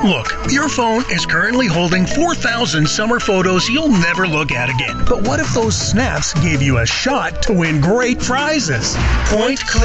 Look, your phone is currently holding 4,000 summer photos you'll never look at again. But what if those snaps gave you a shot to win great prizes? Point, click,